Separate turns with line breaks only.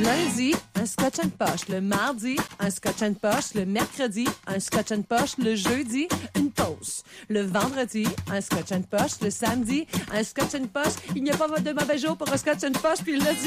lundi, un scotch and poche. Le mardi, un scotch and poche. Le mercredi, un scotch and poche. Le jeudi, une pause. Le vendredi, un scotch and poche. Le samedi, un scotch and poche. Il n'y a pas de mauvais jour pour un scotch and poche. Puis le